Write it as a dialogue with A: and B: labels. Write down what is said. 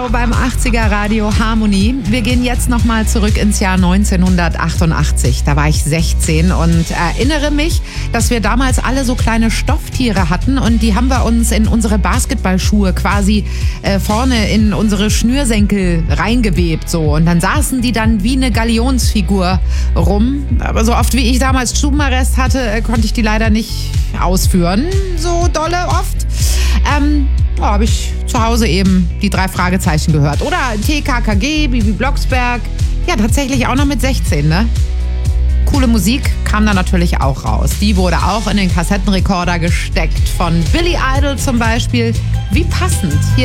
A: Show beim 80er Radio Harmonie. Wir gehen jetzt nochmal zurück ins Jahr 1988. Da war ich 16 und erinnere mich, dass wir damals alle so kleine Stofftiere hatten und die haben wir uns in unsere Basketballschuhe quasi vorne in unsere Schnürsenkel reingewebt. So. Und dann saßen die dann wie eine Galionsfigur rum. Aber so oft wie ich damals Stubenarrest hatte, konnte ich die leider nicht ausführen. So dolle oft. Habe ich zu Hause eben die 3 Fragezeichen gehört. Oder TKKG, Bibi Blocksberg. Ja, tatsächlich auch noch mit 16, ne? Coole Musik kam da natürlich auch raus. Die wurde auch in den Kassettenrekorder gesteckt. Von Billy Idol zum Beispiel. Wie passend. Hier